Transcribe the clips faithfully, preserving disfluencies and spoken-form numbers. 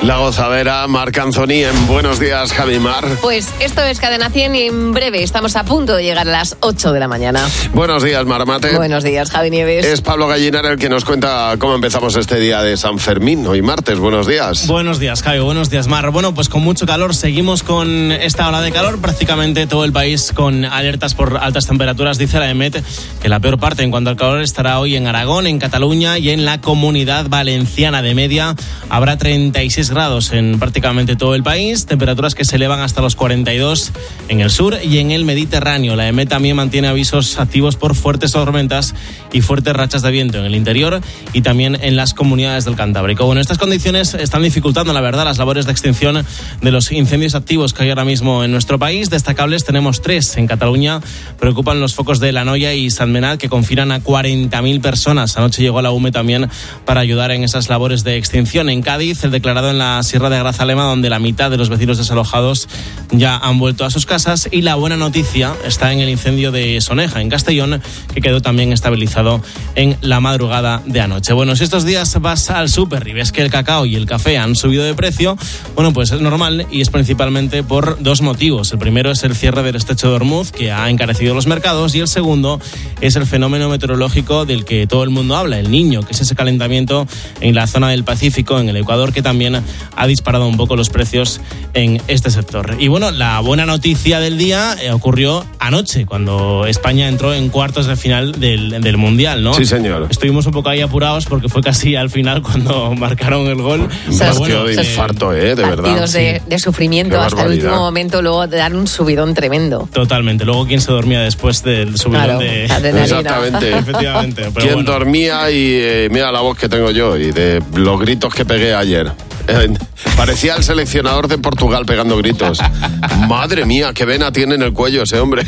La gozadera, Marc Anthony en Buenos Días, Javi Mar. Pues esto es Cadena cien y en breve estamos a punto de llegar a las ocho de la mañana. Buenos días, Maramate. Buenos días, Javi Nieves. Es Pablo Gallinar el que nos cuenta cómo empezamos este día de San Fermín, hoy martes. Buenos días. Buenos días, Javi. Buenos días, Mar. Bueno, pues con mucho calor, seguimos con esta ola de calor, prácticamente todo el país con alertas por altas temperaturas. Dice la EMET que la peor parte en cuanto al calor estará hoy en Aragón, en Cataluña y en la Comunidad Valenciana. De media habrá treinta y seis grados en prácticamente todo el país, temperaturas que se elevan hasta los cuarenta y dos en el sur y en el Mediterráneo. La EMET también mantiene avisos activos por fuertes tormentas y fuertes rachas de viento en el interior y también en las comunidades del Cantábrico. Bueno, estas condiciones están dificultando, la verdad, las labores de extinción de los incendios activos que hay ahora mismo en nuestro país. Destacables tenemos tres. En Cataluña preocupan los focos de La Noia y Sentmenat, que confinan a cuarenta mil personas. Anoche llegó la U M E también para ayudar en esas labores de extinción. En Cádiz, el declarado en la Sierra de Grazalema, donde la mitad de los vecinos desalojados ya han vuelto a sus casas. Y la buena noticia está en el incendio de Soneja, en Castellón, que quedó también estabilizado en la madrugada de anoche. Bueno, si estos días vas al súper y ves que el cacao y el café han subido de precio, bueno, pues es normal y es principalmente por dos motivos. El primero es el cierre del estrecho de Hormuz, que ha encarecido los mercados, y el segundo es el fenómeno meteorológico del que todo el mundo habla, el Niño, que es ese calentamiento en la zona del Pacífico, en el Ecuador, que también ha disparado un poco los precios en este sector. Y bueno, la buena noticia del día eh, ocurrió anoche, cuando España entró en cuartos de final del, del Mundial, ¿no? Sí, señor. Estuvimos un poco ahí apurados porque fue casi al final cuando marcaron el gol. O sea, bueno, de infarto, ¿eh? De verdad. Partidos de, sí. de sufrimiento hasta el último momento, luego de dar un subidón tremendo. Totalmente. Luego, ¿quién se dormía después del subidón? Claro, de... Exactamente. Efectivamente. Pero ¿Quién bueno. dormía? Y eh, mira la voz que tengo yo y de los gritos que pegué ayer. Eh, parecía el seleccionador de Portugal pegando gritos. Madre mía, qué vena tiene en el cuello ese hombre.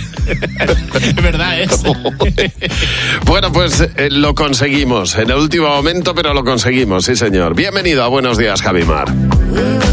Es verdad, es. Bueno, pues eh, lo conseguimos en el último momento, pero lo conseguimos, sí señor. Bienvenido a Buenos Días, Javi Mar.